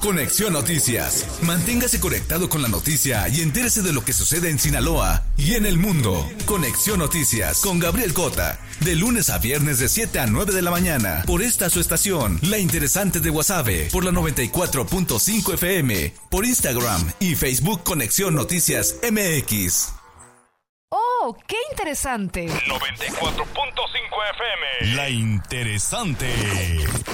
Conexión Noticias. Manténgase conectado con la noticia y entérese de lo que sucede en Sinaloa y en el mundo. Conexión Noticias con Gabriel Cota. De lunes a viernes de 7 a 9 de la mañana. Por esta su estación, La Interesante de Guasave. Por la 94.5 FM. Por Instagram y Facebook Conexión Noticias MX. ¡Oh, qué interesante! 94.5 FM. La Interesante.